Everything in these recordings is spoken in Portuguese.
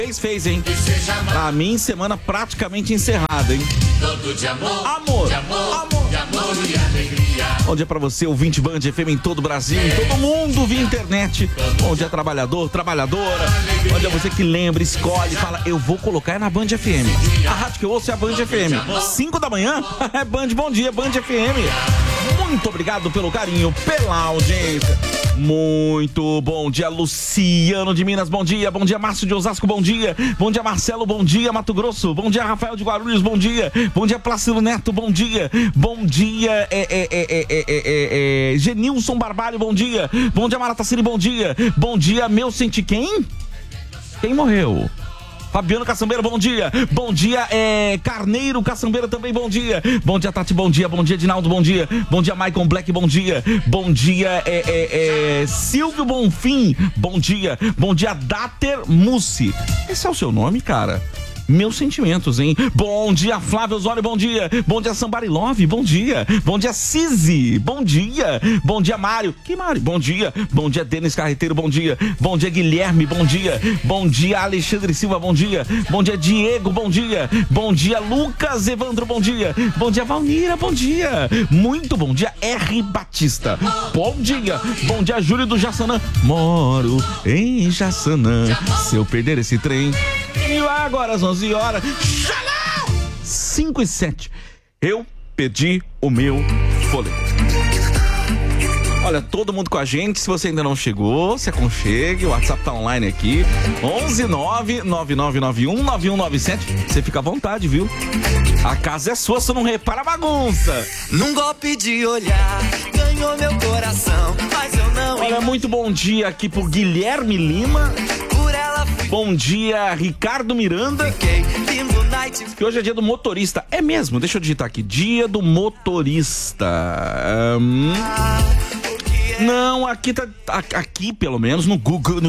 Fez, hein? Pra mim, semana praticamente encerrada, hein? Todo de amor, amor. De amor e alegria. Bom dia pra você, ouvinte Band FM em todo o Brasil, em todo mundo via internet. Bom dia, trabalhador, trabalhadora. Bom dia você que lembra, escolhe, fala, eu vou colocar na Band FM. A rádio que eu ouço é a Band FM. 5 da manhã é Band, bom dia, Band FM. Muito obrigado pelo carinho, pela audiência. Muito bom dia, Luciano de Minas, bom dia Márcio de Osasco, bom dia Marcelo, bom dia Mato Grosso, bom dia Rafael de Guarulhos, bom dia Plácido Neto, bom dia Genilson Barbalho, bom dia Maratacini, bom dia meu senti quem morreu? Fabiano Caçambeiro, bom dia Carneiro Caçambeiro também, bom dia Tati, bom dia Edinaldo, bom dia Maicon Black, bom dia Silvio Bonfim, bom dia Dater Mussi, esse é o seu nome, cara? Meus sentimentos, hein? Bom dia, Flávio Osório, bom dia Somebody Love, bom dia Cizi, bom dia Mário, que Mário? Bom dia Denis Carreteiro, bom dia Guilherme, bom dia Alexandre Silva, bom dia Diego, bom dia Lucas Evandro, bom dia Valmira, bom dia, muito bom dia R. Batista, bom dia Júlio do Jaçanã, moro em Jaçanã, se eu perder esse trem. E lá agora às 11 horas, 5 e 7, eu perdi o meu fôlego. Olha, todo mundo com a gente, se você ainda não chegou, se aconchegue, o WhatsApp tá online aqui, 11999919197, você fica à vontade, viu? A casa é sua, você não repara a bagunça. Num golpe de olhar, ganhou meu coração, mas eu não... Olha, muito bom dia aqui pro Guilherme Lima. Bom dia, Ricardo Miranda. Que hoje é dia do motorista. É mesmo, deixa eu digitar aqui. Dia do motorista. Não, aqui tá. Aqui, pelo menos, no Google.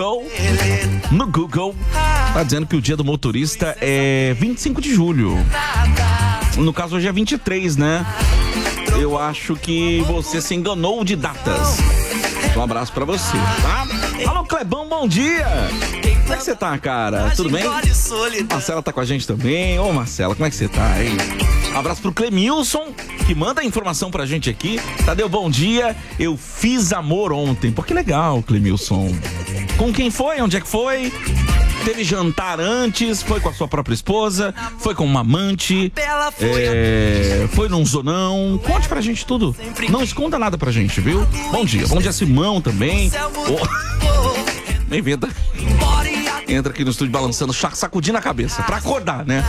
Tá dizendo que o dia do motorista é 25 de julho. No caso, hoje é 23, né? Eu acho que você se enganou de datas. Um abraço pra você, tá? Alô, Clebão, bom dia! Como é que você tá, cara? Tudo bem? Marcela tá com a gente também. Ô, Marcela, como é que você tá, hein? Um abraço pro Clemilson, que manda a informação pra gente aqui. Tadeu, bom dia. Eu fiz amor ontem. Pô, que legal, Clemilson. Com quem foi? Onde é que foi? Teve jantar antes? Foi com a sua própria esposa? Foi com uma amante? Foi num zonão? Conte pra gente tudo. Não esconda nada pra gente, viu? Bom dia Simão também. Bem-vinda. Entra aqui no estúdio balançando, sacudindo a cabeça. Pra acordar, né?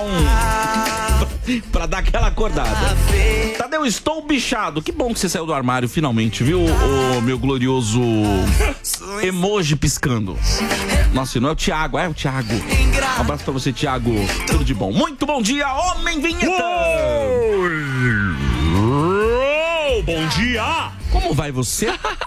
Pra dar aquela acordada. Tadeu, estou bichado. Que bom que você saiu do armário finalmente, viu? O meu glorioso emoji piscando. Nossa, não é o Thiago, é o Thiago. Um abraço pra você, Thiago. Tudo de bom. Muito bom dia, homem vinheta. Bom dia. Como vai você?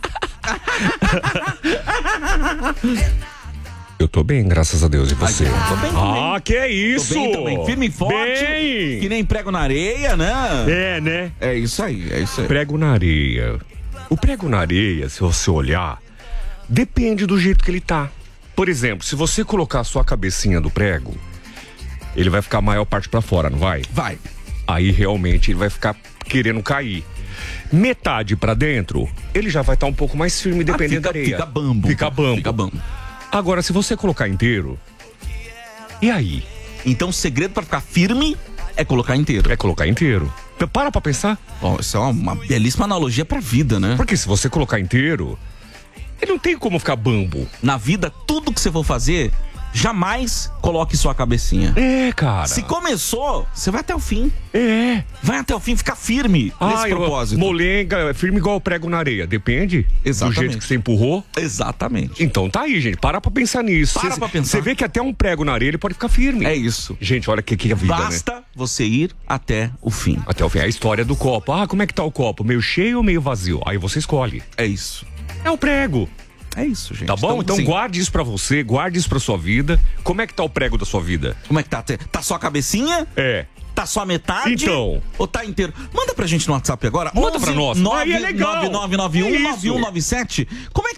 Eu tô bem, graças a Deus, e você? Tô bem também. Que é isso? Tô bem também, firme e forte, bem. Que nem prego na areia, né? É, né? É isso aí. Prego na areia. O prego na areia, se você olhar, depende do jeito que ele tá. Por exemplo, se você colocar a sua cabecinha do prego, ele vai ficar a maior parte pra fora, não vai? Vai. Aí realmente ele vai ficar querendo cair. Metade pra dentro, ele já vai estar um pouco mais firme, dependendo da areia. Fica bambo. Fica bambo. Agora, se você colocar inteiro, e aí? Então o segredo pra ficar firme é colocar inteiro. Para pra pensar. Isso é uma belíssima analogia pra vida, né? Porque se você colocar inteiro, ele não tem como ficar bambo. Na vida, tudo que você for fazer, jamais coloque sua cabecinha. É, cara. Se começou, você vai até o fim. É. Vai até o fim, ficar firme nesse propósito. Molenga, firme igual prego na areia. Depende. Exatamente. Do jeito que você empurrou. Exatamente. Então tá aí, gente. Para pra pensar nisso. Você vê que até um prego na areia ele pode ficar firme. É isso. Gente, olha que é vida, Basta você ir até o fim. Até o fim. É a história do copo. Como é que tá o copo? Meio cheio ou meio vazio? Aí você escolhe. É isso. É o prego. É isso, gente. Tá bom? Então guarde isso pra você, guarde isso pra sua vida. Como é que tá o prego da sua vida? Como é que tá? Tá só a cabecinha? É. Tá só a metade? Então. Ou tá inteiro? Manda pra gente no WhatsApp agora. Manda pra nós. 9991919197. Como é que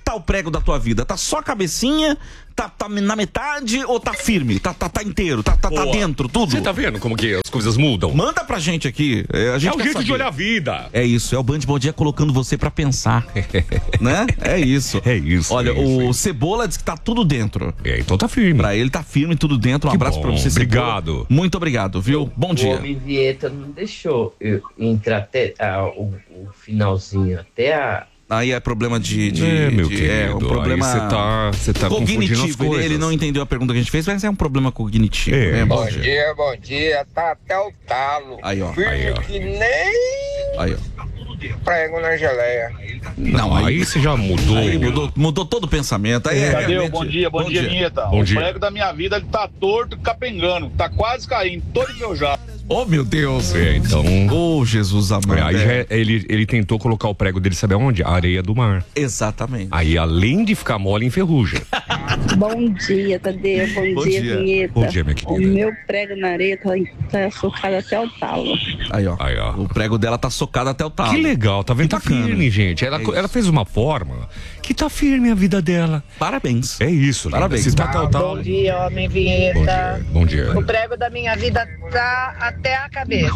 tá o prego da tua vida? Tá só a cabecinha? Tá na metade ou tá firme? Tá inteiro? Tá dentro, tudo? Você tá vendo como que as coisas mudam? Manda pra gente aqui. A gente é o jeito de olhar a vida. É isso, é o Band Bom Dia colocando você pra pensar. Né? É isso. É isso. Olha, o Cebola diz que tá tudo dentro. Então tá firme. Pra ele tá firme, tudo dentro. Um Que abraço bom, pra você, obrigado. Cebola. Muito obrigado, viu? Bom dia. O homem Vieta não deixou eu entrar até o finalzinho, até a... Aí é problema meu querido, um problema você tá cognitivo. Ele não entendeu a pergunta que a gente fez, mas é um problema cognitivo. Bom dia, tá até o talo. Aí, ó. Firme que nem Aí, ó. prego na geleia. Não, aí você já mudou. Aí mudou todo o pensamento. Aí Cadê? Bom dia, Vinheta. Bom dia. O prego da minha vida ele tá torto, capengando, tá quase caindo, todo enferrujado. Oh, meu Deus. Então... Oh, Jesus amado. Aí ele tentou colocar o prego dele, sabe aonde? A areia do mar. Exatamente. Aí, além de ficar mole, enferruja. Bom dia, Tadeu. Bom dia, Vinheta. Bom dia, minha querida. O meu prego na areia tá socado até o talo. Aí, ó. O prego dela tá socado até o talo. Que legal, tá vendo? Tá firme, gente. Ela fez uma forma que tá firme a vida dela. Parabéns. É isso, linda. Parabéns. Se tá até o talo. Bom dia, homem Vinheta. Bom dia. O prego da minha vida tá até a cabeça.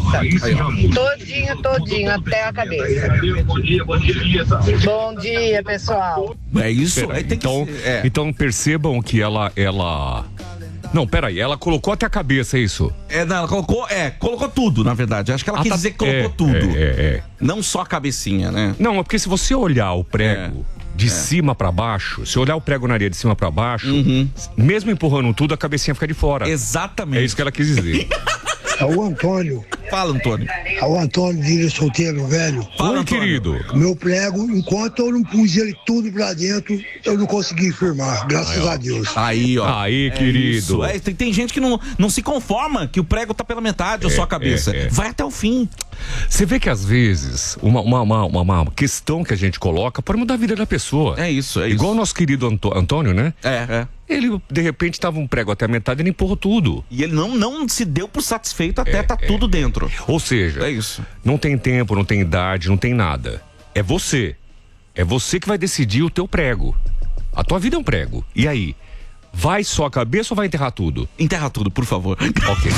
Todinho, até a cabeça. Bom dia, Vinheta. Bom dia, pessoal. É isso. Aí tem que ser. Então percebam que ela... Não, peraí, ela colocou até a cabeça, é isso? Não, ela colocou tudo, na verdade. Acho que ela quis dizer que colocou tudo. Não só a cabecinha, né? Não, é porque se você olhar o prego de cima pra baixo, se olhar o prego na areia de cima pra baixo, mesmo empurrando tudo, a cabecinha fica de fora. Exatamente. É isso que ela quis dizer. É o Antônio. Fala, Antônio. É o Antônio de Ilha Solteiro, velho. Fala, Oi, querido. Meu prego, enquanto eu não pus ele tudo pra dentro, eu não consegui firmar, graças a Deus. Aí, ó. Aí, querido. Tem gente que não se conforma que o prego tá pela metade ou só a cabeça. Vai até o fim. Você vê que às vezes uma questão que a gente coloca pode mudar a vida da pessoa. É isso. Igual o nosso querido Antônio, né? É. Ele, de repente, tava um prego até a metade e ele empurrou tudo. E ele não se deu por satisfeito até tá tudo dentro. Ou seja, é isso. Não tem tempo, não tem idade, não tem nada. É você. É você que vai decidir o teu prego. A tua vida é um prego. E aí? Vai só a cabeça ou vai enterrar tudo? Enterra tudo, por favor. Ok.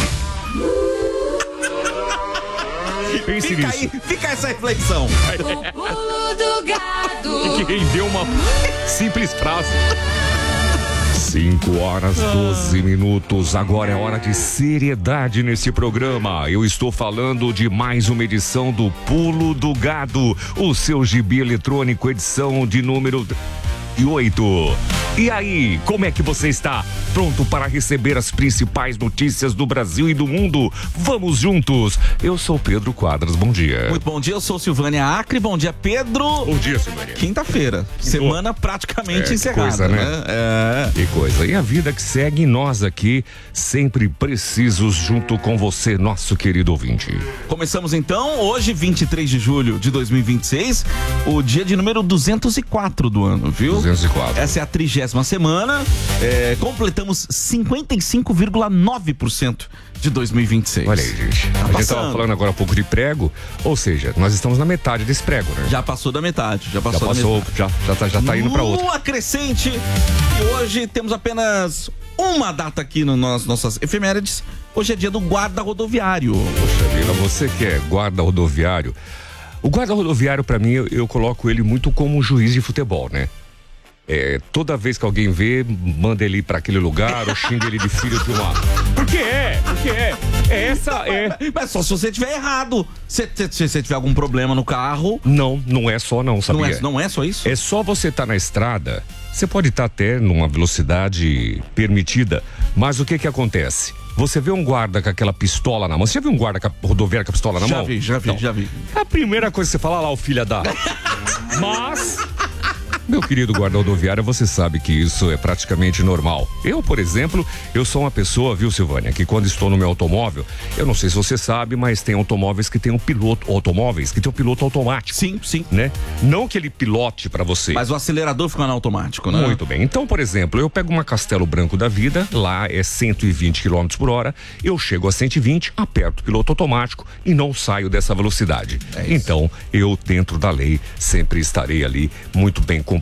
Pense nisso. Fica essa reflexão. Que rendeu uma simples frase. 5h12. Agora é hora de seriedade nesse programa. Eu estou falando de mais uma edição do Pulo do Gado, o seu gibi eletrônico, edição de número 8. E aí, como é que você está? Pronto para receber as principais notícias do Brasil e do mundo? Vamos juntos! Eu sou Pedro Quadras, bom dia. Muito bom dia, eu sou Silvânia Acre, bom dia, Pedro. Bom dia, Silvânia. Quinta-feira, semana praticamente encerrada, coisa, né? Que coisa. E a vida que segue, nós aqui, sempre precisos junto com você, nosso querido ouvinte. Começamos então, hoje, 23 de julho de 2026, o dia de número 204 do ano, viu? 204. Essa é a 30ª semana, completamos 55,9% de 2026. Olha aí, gente. A gente estava falando agora há pouco de prego, ou seja, nós estamos na metade desse prego, né? Já passou da metade, já tá indo para outra. Lua crescente, e hoje temos apenas uma data aqui nas nossas efemérides. Hoje é dia do guarda rodoviário. Poxa vida, você que é guarda rodoviário. O guarda rodoviário, para mim, eu coloco ele muito como um juiz de futebol, né? Toda vez que alguém vê, manda ele pra aquele lugar ou xinga ele de filho de uma... Porque Mas só se você tiver errado. Se você tiver algum problema no carro... Não é só não, sabia? Não é só isso? É só você estar na estrada, você pode estar até numa velocidade permitida, mas o que acontece? Você vê um guarda com aquela pistola na mão. Você já viu um guarda rodoviário com a pistola na mão? Já vi. A primeira coisa que você fala lá, o filho da... Mas... Meu querido guarda rodoviário, você sabe que isso é praticamente normal. Eu, por exemplo, eu sou uma pessoa, viu, Silvânia, que quando estou no meu automóvel, eu não sei se você sabe, mas tem automóveis que tem um piloto automático. Sim. Né? Não que ele pilote pra você. Mas o acelerador fica no automático, né? Muito bem. Então, por exemplo, eu pego uma Castelo Branco da vida, lá é 120 km por hora, eu chego a 120, aperto o piloto automático e não saio dessa velocidade. Então, eu, dentro da lei, sempre estarei ali muito bem comportado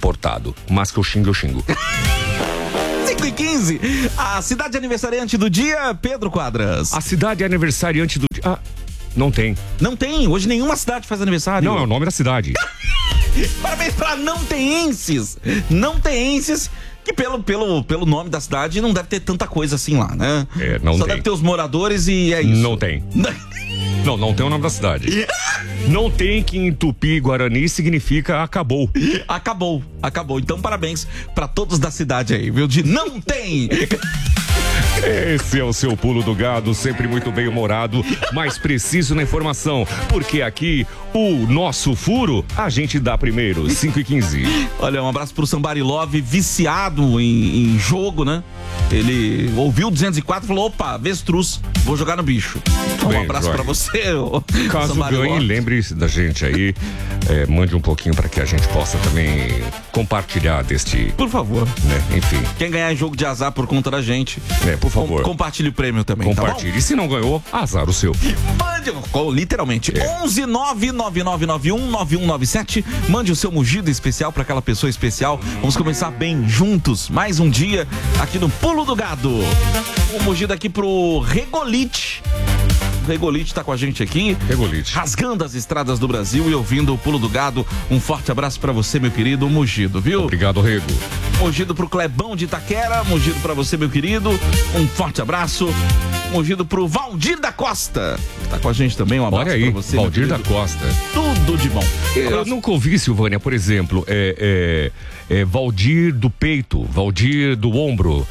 comportado. Mas que eu xingo, eu xingo. 5h15, a cidade aniversariante do dia, Pedro Quadras. A cidade aniversariante do dia... não tem. Não tem? Hoje nenhuma cidade faz aniversário. Não, é o nome da cidade. Parabéns pra não-teenses. Não-teenses, que pelo nome da cidade não deve ter tanta coisa assim lá, né? Não Só tem. deve ter os moradores e é isso. Não tem. Não tem o nome da cidade. Não tem, que em Tupi-Guarani significa acabou. Acabou. Então parabéns pra todos da cidade aí, viu? De não tem. Esse é o seu Pulo do Gado, sempre muito bem humorado, mas preciso na informação, porque aqui o nosso furo a gente dá primeiro. 5h15. Olha, um abraço pro Somebody Love, viciado em jogo, né? Ele ouviu o 204 e falou: opa, avestruz, vou jogar no bicho. Um abraço pra você. Caso ganhe, lembre-se da gente aí, mande um pouquinho pra que a gente possa também compartilhar deste... Por favor. Né? Enfim. Quem ganhar jogo de azar por conta da gente, por favor. Compartilhe o prêmio também. Compartilhe. Tá bom? E se não ganhou, azar o seu. Mande, literalmente, 11999919197. Mande o seu mugido especial pra aquela pessoa especial. Vamos começar bem juntos. Mais um dia aqui no Pulo do Gado. Um mugido aqui pro Regolite. O Regolite tá com a gente aqui. Regolite. Rasgando as estradas do Brasil e ouvindo o Pulo do Gado. Um forte abraço pra você, meu querido Mugido, viu? Obrigado, Rego. Mugido pro Clebão de Itaquera. Mugido pra você, meu querido. Um forte abraço. Mugido pro Valdir da Costa. Tá com a gente também. Um abraço pra você, Valdir da Costa. Tudo de bom. Eu nunca ouvi, Silvânia, por exemplo, Valdir do peito, Valdir do ombro,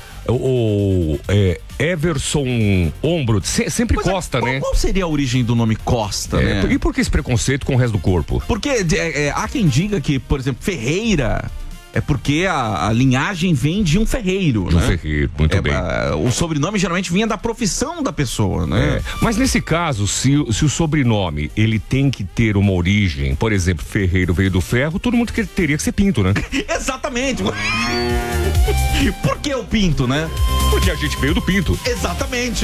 Everson ombro, sempre Costa, né? Qual seria a origem do nome Costa, né? E por que esse preconceito com o resto do corpo? Porque há quem diga que, por exemplo, Ferreira é porque a linhagem vem de um ferreiro, De um né? ferreiro, muito bem. O sobrenome geralmente vinha da profissão da pessoa, né? Mas nesse caso, se o sobrenome ele tem que ter uma origem, por exemplo, Ferreiro veio do ferro, todo mundo teria que ser Pinto, né? Exatamente. Por que o Pinto, né? Porque a gente veio do Pinto. Exatamente.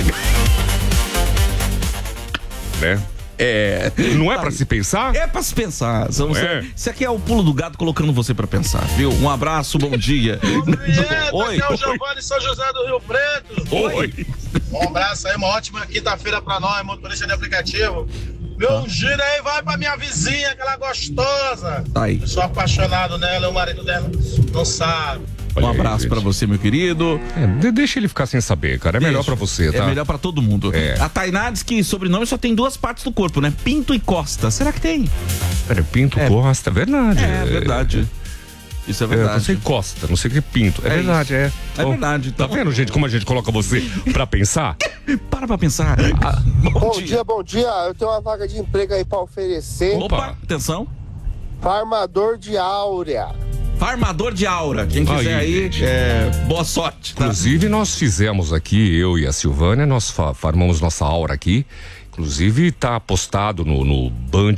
Né? Não é pra se pensar? É pra se pensar. Isso aqui é o Pulo do Gado colocando você pra pensar, viu? Um abraço, bom dia. Oi. Aqui é o Giovanni São José do Rio Preto. Oi. Um abraço aí, uma ótima quinta-feira pra nós, motorista de aplicativo. Meu giro aí vai pra minha vizinha, aquela gostosa. Tá aí. Eu sou apaixonado nela, o marido dela não sabe. Um abraço pra você, meu querido. Deixa ele ficar sem saber, cara. É melhor pra você, tá? É melhor pra todo mundo. A Tainá diz que sobrenome só tem duas partes do corpo, né? Pinto e Costa. Será que tem? Pinto, Costa, verdade. É verdade. Isso é verdade. Eu não sei Costa, não sei o que é Pinto. É verdade, isso. É verdade. Então... Tá vendo, gente, como a gente coloca você pra pensar? Para pra pensar. Bom dia. Eu tenho uma vaga de emprego aí pra oferecer. Opa, atenção. Farmador de áurea. Farmador de aura. Quem quiser aí, boa sorte. Tá? Inclusive, nós fizemos aqui, eu e a Silvânia, nós farmamos nossa aura aqui. Inclusive, tá postado no Band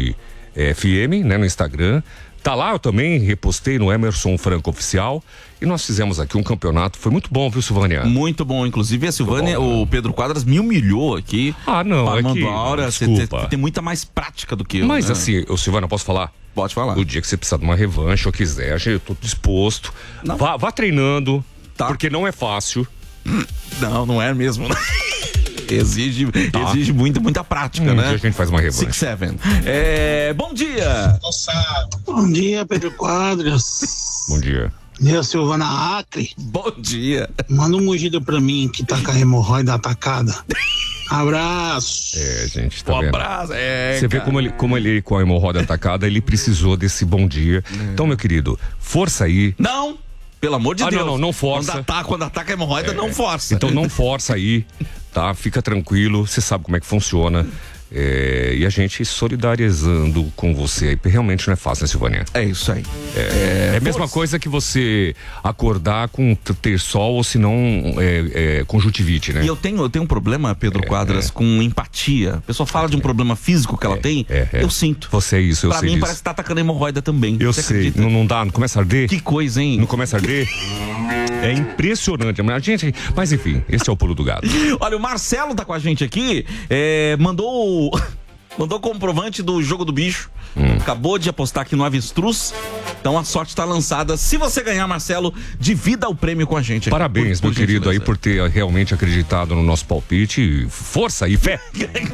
FM, né, no Instagram. Tá lá, eu também repostei no Emerson Franco Oficial. E nós fizemos aqui um campeonato. Foi muito bom, viu, Silvânia? Muito bom. Inclusive, a Silvânia, o Pedro Quadras me humilhou aqui. Não, farmando aura. Desculpa. Você tem muita mais prática do que eu. Mas né? assim, Silvânia, posso falar? Pode falar. O dia que você precisar de uma revanche ou quiser, eu tô disposto. Vá treinando, porque não é fácil. Não é mesmo. Exige muita prática, né? Um dia a gente faz uma revanche. 6-7. Bom dia. Bom dia, Pedro Quadras. Bom dia. E a Silvana Acre. Bom dia. Manda um mugido pra mim que tá com a hemorroida atacada. Abraço. Gente, tá vendo? Abraço. Você vê como ele com a hemorroida atacada, ele precisou desse bom dia. Então, meu querido, força aí. Não, pelo amor de Deus. Não força. Quando ataca a hemorroida, não força. Então não força aí, tá? Fica tranquilo, você sabe como é que funciona. E a gente solidarizando com você aí, realmente não é fácil, né, Silvânia? É isso aí. É a mesma coisa que você acordar com ter sol ou se não conjuntivite, né? E eu tenho um problema, Pedro Quadras, com empatia. A pessoa fala de um problema físico que ela tem, eu sinto. Você é isso, eu sei. Pra mim disso. parece que tá atacando hemorroida também. Eu sei, não dá, não começa a arder? Que coisa, hein? Não começa a arder? É impressionante. Mas enfim, esse é o Pulo do Gado. Olha, o Marcelo tá com a gente aqui, mandou Mandou comprovante do jogo do bicho. Acabou de apostar aqui no Avestruz. Então a sorte tá lançada. Se você ganhar, Marcelo, divida o prêmio com a gente. Parabéns, meu querido, aí por ter realmente acreditado no nosso palpite. Força e fé!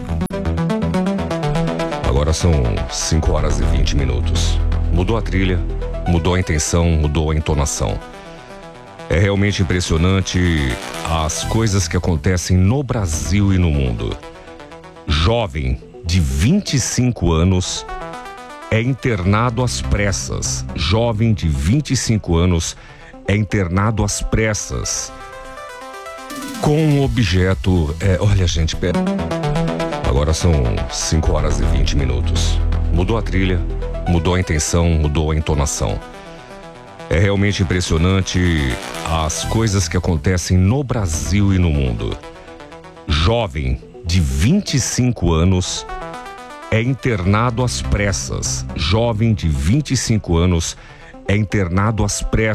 Agora são 5 horas e 20 minutos. Mudou a trilha, mudou a intenção, mudou a entonação. É realmente impressionante as coisas que acontecem no Brasil e no mundo. Jovem de 25 anos é internado às pressas. Jovem de 25 anos é internado às pressas com um objeto... olha, gente, pera. Agora são 5 horas e 20 minutos. Mudou a trilha, mudou a intenção, mudou a entonação. É realmente impressionante as coisas que acontecem no Brasil e no mundo. Jovem de 25 anos é internado às pressas. Jovem de 25 anos é internado às pressas.